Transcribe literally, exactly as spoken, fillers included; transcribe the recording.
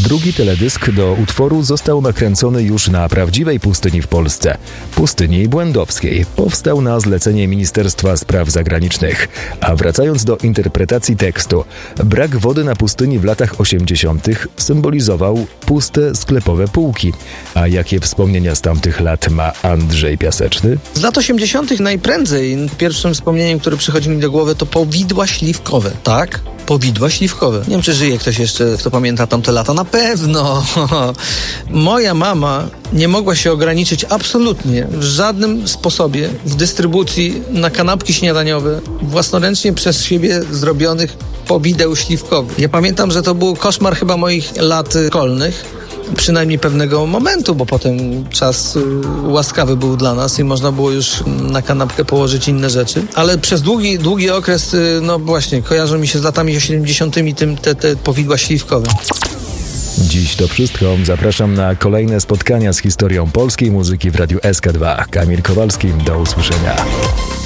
Drugi teledysk do utworu został nakręcony już na prawdziwej pustyni w Polsce, pustyni błędowskiej. Powstał na zlecenie Ministerstwa Spraw Zagranicznych. A wracając do interpretacji tekstu, brak wody na pustyni w latach osiemdziesiątych symbolizował puste sklepowe półki. A jakie wspomnienia z tamtych lat ma Andrzej Piaseczny? Z lat osiemdziesiątych najprędzej. Pierwszym wspomnieniem, które przychodzi mi do głowy, to powidła śliwkowe. Tak? Powidła śliwkowe. Nie wiem, czy żyje ktoś jeszcze, kto pamięta tamte lata. Na pewno! Moja mama nie mogła się ograniczyć absolutnie w żadnym sposobie w dystrybucji na kanapki śniadaniowe własnoręcznie przez siebie zrobionych powideł śliwkowych. Ja pamiętam, że to był koszmar chyba moich lat szkolnych. Przynajmniej pewnego momentu, bo potem czas y, łaskawy był dla nas i można było już na kanapkę położyć inne rzeczy. Ale przez długi, długi okres, y, no właśnie, kojarzą mi się z latami siedemdziesiątymi tym te, te powidła śliwkowe. Dziś to wszystko. Zapraszam na kolejne spotkania z historią polskiej muzyki w Radiu S K dwa. Kamil Kowalski, do usłyszenia.